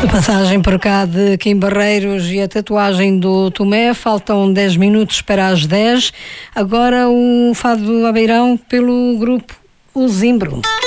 A passagem por cá de Kim Barreiros e a tatuagem do Tomé, faltam 10 minutos para as 10. Agora o Fado do Abeirão pelo grupo O Zimbro.